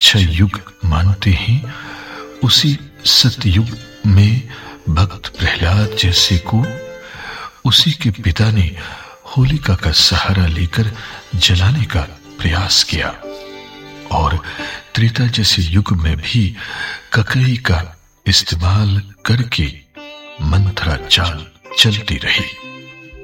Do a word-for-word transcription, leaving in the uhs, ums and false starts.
अच्छा युग मानते हैं, उसी सतयुग में भक्त प्रहलाद जैसे को उसी के पिता ने होलिका का सहारा लेकर जलाने का प्रयास किया, और त्रेता जैसे युग में भी ककई का इस्तेमाल करके मंथरा चाल चलती रही।